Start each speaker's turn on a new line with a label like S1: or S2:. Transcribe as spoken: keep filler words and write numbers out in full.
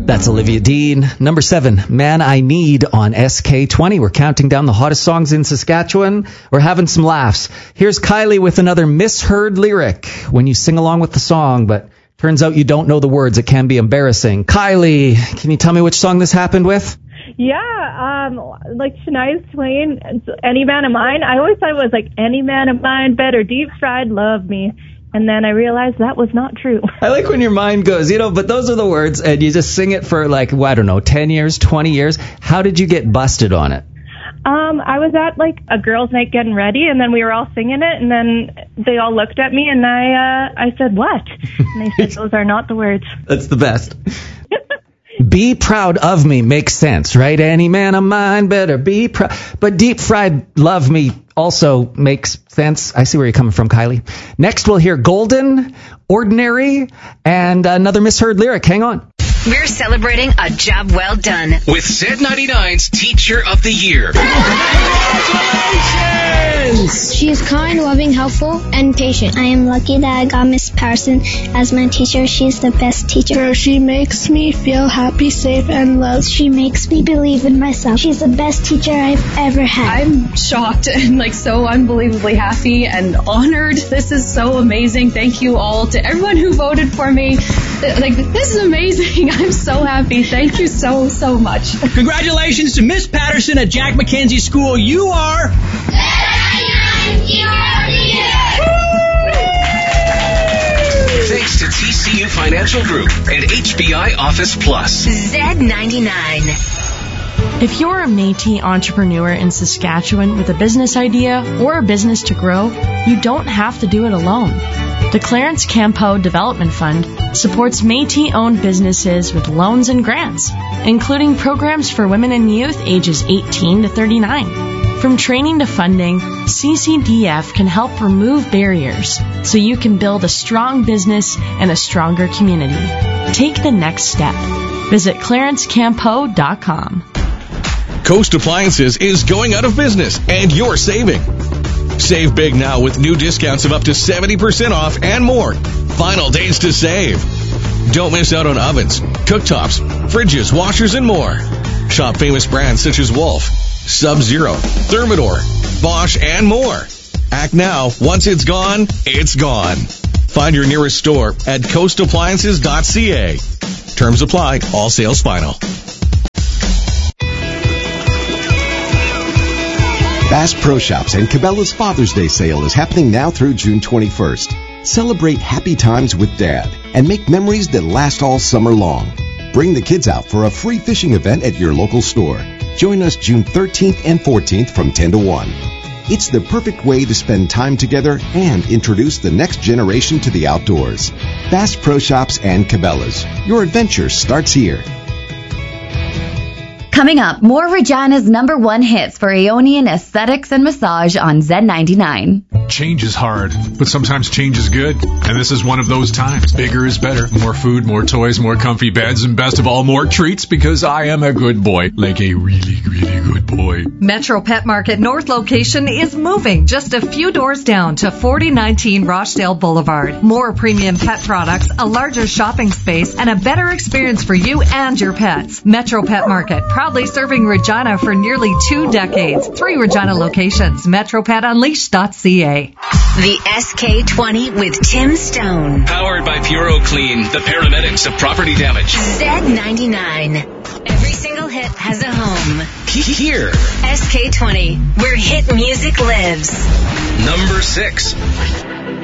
S1: That's Olivia Dean. Number seven, Man I Need on S K twenty. We're counting down the hottest songs in Saskatchewan. We're having some laughs. Here's Kylie with another misheard lyric when you sing along with the song, but turns out you don't know the words. It can be embarrassing. Kylie, can you tell me which song this happened with?
S2: Yeah, um, like Shania's Twain, Any Man of Mine. I always thought it was like, any man of mine better deep fried love me. And then I realized that was not true.
S1: I like when your mind goes, you know, but those are the words, and you just sing it for like, well, I don't know, ten years, twenty years. How did you get busted on it?
S2: Um, I was at like a girls' night getting ready, and then we were all singing it, and then they all looked at me, and I, uh, I said, what? And they said, those are not the words.
S1: That's the best. Be proud of me makes sense, right? Any man of mine better be proud. But deep fried love me also makes sense. I see where you're coming from, Kylie. Next, we'll hear Golden, Ordinary, and another misheard lyric. Hang on.
S3: We're celebrating a job well done
S4: with Z ninety-nine's Teacher of the Year.
S5: Congratulations! She is kind, loving, helpful, and patient.
S6: I am lucky that I got Miss Patterson as my teacher. She's the best teacher.
S5: She makes me feel happy, safe, and loved.
S6: She makes me believe in myself. She's the best teacher I've ever had.
S7: I'm shocked and like so unbelievably happy and honored. This is so amazing. Thank you all to everyone who voted for me. Like, this is amazing. I'm so happy. Thank you so, so much.
S8: Congratulations to Miss Patterson at Jack Mackenzie School. You are...
S4: Thanks to T C U Financial Group and H B I Office Plus.
S3: Z ninety-nine.
S9: If you're a Métis entrepreneur in Saskatchewan with a business idea or a business to grow, you don't have to do it alone. The Clarence Campeau Development Fund supports Métis-owned businesses with loans and grants, including programs for women and youth ages eighteen to thirty-nine. From training to funding, C C D F can help remove barriers so you can build a strong business and a stronger community. Take the next step. Visit clarence campeau dot com.
S10: Coast Appliances is going out of business, and you're saving. Save big now with new discounts of up to seventy percent off and more. Final days to save. Don't miss out on ovens, cooktops, fridges, washers, and more. Shop famous brands such as Wolf, Sub-Zero, Thermador, Bosch, and more. Act now. Once it's gone, it's gone. Find your nearest store at coast appliances dot c a. Terms apply. All sales final.
S11: Bass Pro Shops and Cabela's Father's Day sale is happening now through June twenty-first. Celebrate happy times with Dad and make memories that last all summer long. Bring the kids out for a free fishing event at your local store. Join us June thirteenth and fourteenth from ten to one. It's the perfect way to spend time together and introduce the next generation to the outdoors. Bass Pro Shops and Cabela's. Your adventure starts here.
S12: Coming up, more Regina's number one hits for Aeonian Aesthetics and Massage on Z ninety-nine.
S13: Change is hard, but sometimes change is good. And this is one of those times. Bigger is better. More food, more toys, more comfy beds, and best of all, more treats because I am a good boy. Like a really, really good boy.
S14: Metro Pet Market North location is moving just a few doors down to forty nineteen Rochdale Boulevard. More premium pet products, a larger shopping space, and a better experience for you and your pets. Metro Pet Market, proudly serving Regina for nearly two decades. Three Regina locations. metro pet unleashed dot c a.
S3: The S K twenty with Tim Stone.
S4: Powered by Puro Clean, the paramedics of property damage.
S3: Z ninety-nine. Every single hit has a home.
S4: Here.
S3: S K twenty, where hit music lives.
S4: Number six.